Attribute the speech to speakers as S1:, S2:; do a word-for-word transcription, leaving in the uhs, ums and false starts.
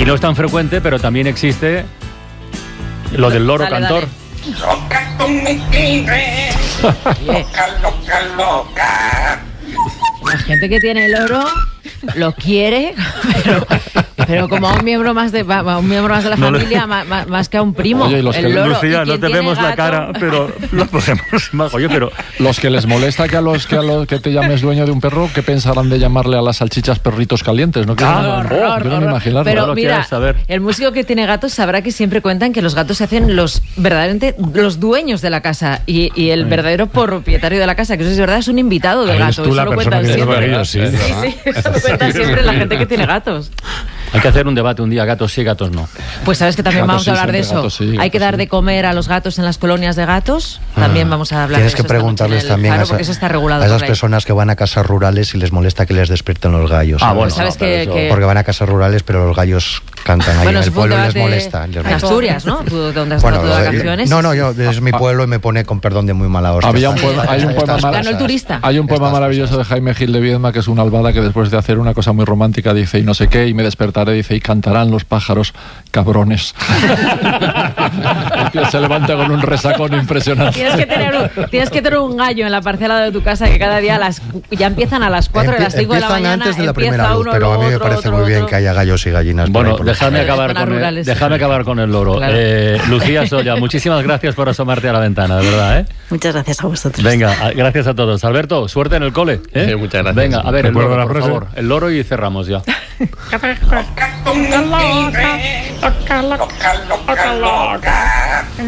S1: no es tan frecuente, pero también existe lo del loro
S2: dale,
S1: cantor.
S2: Dale.
S3: Loca, tú me quieres. Loca, loca, loca.
S2: La gente que tiene el loro lo quiere, pero, pero como a un miembro más de a un miembro más de la
S1: No le-
S2: familia, más, más- más que a un primo.
S4: Oye, y los
S2: el
S4: que-
S2: loro.
S1: Lucía,
S2: ¿Y
S1: no
S2: quién
S1: te
S2: tiene
S1: vemos la
S2: gato?
S1: cara, pero lo podemos imaginar. Oye, pero
S4: Los que les molesta que a los que a los que te llames dueño de un perro, ¿qué pensarán de llamarle a las salchichas perritos calientes? No quiero,
S1: Ah,
S4: no,
S2: Horror,
S4: no quiero ni
S2: horror.
S4: imaginarlo.
S2: Pero
S1: lo
S2: mira,
S1: quieres saber.
S2: el músico que tiene gatos sabrá que siempre cuentan que los gatos se hacen los verdaderamente los dueños de la casa y, y el verdadero propietario de la casa, que eso es verdad, es un invitado del
S5: Eres
S2: gato.
S5: tú
S2: Eso
S5: la
S2: lo
S5: persona
S2: cuentan
S5: que tiene
S2: siempre.
S5: perrillos, sí.
S2: Sí, sí, eso lo cuentan siempre la gente que tiene gatos.
S1: hay que hacer un debate un día, gatos sí, gatos no.
S2: Pues sabes que también
S4: Gatos
S2: vamos
S4: sí,
S2: a hablar de
S4: siempre,
S2: eso.
S4: gatos sí,
S2: Hay
S4: gatos
S2: que dar
S4: sí.
S2: de comer a los gatos en las colonias de gatos. También vamos a hablar
S6: Tienes
S2: de
S6: que
S2: eso esta noche
S6: preguntarles
S2: en el
S6: también
S2: Faro,
S6: a, esa-
S2: porque eso está regulado
S6: a esas
S2: por ley.
S6: personas que van a casas rurales y les molesta que les despierten los gallos.
S1: Ah,
S6: ¿sabes?
S1: bueno,
S2: Sabes
S1: no, pero
S2: que-
S1: eso-
S2: que-
S6: Porque van a casas rurales, pero los gallos cantan ahí
S2: Bueno,
S6: en
S2: eso
S6: el
S2: fue un
S6: pueblo y les
S2: debate
S6: molesta. les
S2: en
S6: molesta.
S2: Asturias, ¿no? Tú, donde has
S6: Bueno,
S2: estado tú de
S6: eh,
S2: vacaciones.
S6: no, no, yo es mi pueblo y me pone con perdón de muy mala hostia.
S4: Había un
S6: Estas-
S4: poema, hay un
S6: estas
S4: poema
S6: cosas.
S2: Ganó el turista.
S4: Hay un poema
S6: Estas
S4: maravilloso
S6: cosas.
S4: de Jaime Gil de Viedma, que es una albada que después de hacer una cosa muy romántica dice y no sé qué, y me despertaré, dice, y cantarán los pájaros, cabrones. El tío se levanta con un resacón impresionante.
S2: Tienes que, tener un, tienes que tener un gallo en la parcela de tu casa que cada día a las, ya empiezan a las cuatro y a las cinco de la
S6: Empiezan
S2: mañana.
S6: antes de la
S2: empieza
S6: primera luz,
S2: uno,
S6: pero a
S2: luego
S6: mí me
S2: otro,
S6: parece
S2: otro,
S6: muy bien
S2: otro.
S6: que haya gallos y gallinas. por
S1: Bueno,
S6: ahí por la
S1: déjame
S6: calle.
S1: acabar,
S2: Zonas
S1: con el,
S2: rurales.
S1: déjame acabar con el loro.
S2: Claro.
S1: Eh, Lucía Solla, muchísimas gracias por asomarte a la ventana, de verdad, ¿eh?
S7: Muchas gracias a vosotros.
S1: Venga, a- gracias a todos. Alberto, suerte en el cole. ¿eh?
S5: Sí, muchas gracias.
S1: Venga, a ver, el
S5: Recuerdo
S1: loro,
S5: la
S1: por
S5: frase.
S1: favor. El loro y cerramos ya.
S3: Loca, tú me quieres. Loca, loca, loca, loca.